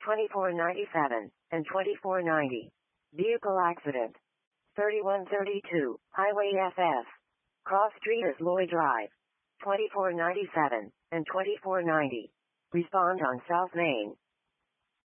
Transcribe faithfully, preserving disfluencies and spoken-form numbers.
twenty-four ninety-seven, and twenty-four ninety. Vehicle accident. thirty-one thirty-two, Highway F F. Cross Street is Lloyd Drive. twenty-four ninety-seven, and twenty-four ninety. Respond on South Main.